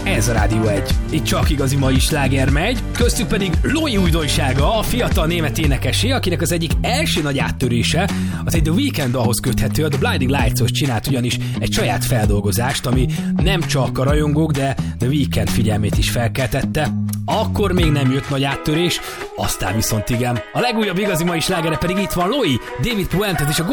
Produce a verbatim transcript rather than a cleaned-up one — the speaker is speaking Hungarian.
Ez a Rádió egy. Itt csak igazi mai sláger megy, köztük pedig Loi újdonsága, a fiatal német énekesé, akinek az egyik első nagy áttörése az egy The Weeknd ahhoz köthető, a The Blinding Lights-hoz csinált ugyanis egy saját feldolgozást, ami nem csak a rajongók, de The Weeknd figyelmét is felkeltette. Akkor még nem jött nagy áttörés, aztán viszont igen. A legújabb igazi mai slágere pedig itt van, Loi, David Puentes és a